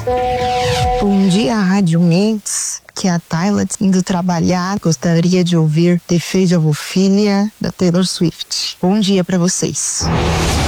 Bom dia, Rádio Mix. Que a Tayla indo trabalhar. Gostaria de ouvir The Fate of Ophelia, da Taylor Swift. Bom dia pra vocês.